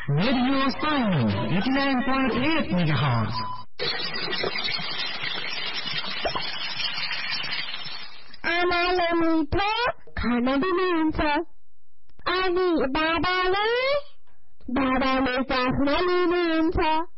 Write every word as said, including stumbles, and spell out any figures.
Radio Simon eighty nine point at megahertz. आमाले मिठो खाना दिनुहुन्छ अनि बाबाले बाबाले चाख्न लिनुहुन्छ।